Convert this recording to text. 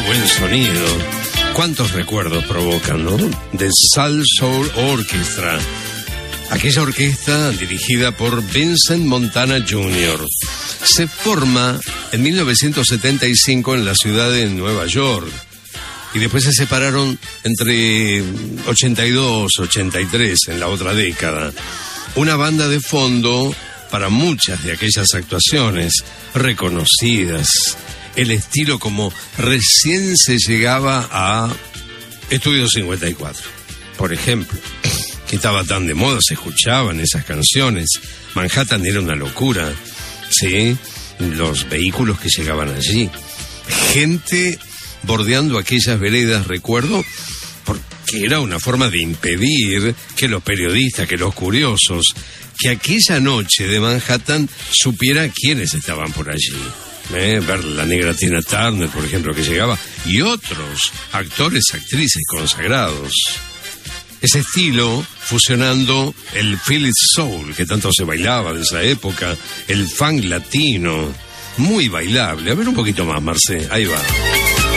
buen sonido. ¿Cuántos recuerdos provocan, no? The Soul Soul Orchestra. Aquella orquesta dirigida por Vincent Montana Jr. se forma en 1975 en la ciudad de Nueva York. Y después se separaron entre 82, 83, en la otra década. Una banda de fondo para muchas de aquellas actuaciones reconocidas. El estilo como recién se llegaba a Estudio 54, por ejemplo, que estaba tan de moda, se escuchaban esas canciones. Manhattan era una locura, ¿sí? Los vehículos que llegaban allí. Gente bordeando aquellas veredas, recuerdo, porque era una forma de impedir que los periodistas, que los curiosos, que aquella noche de Manhattan supiera quiénes estaban por allí. Ver la negra Tina Turner, por ejemplo, que llegaba, y otros actores, actrices consagrados. Ese estilo fusionando el Philly Soul, que tanto se bailaba de esa época, el funk latino, muy bailable. A ver un poquito más, Marcé, ahí va.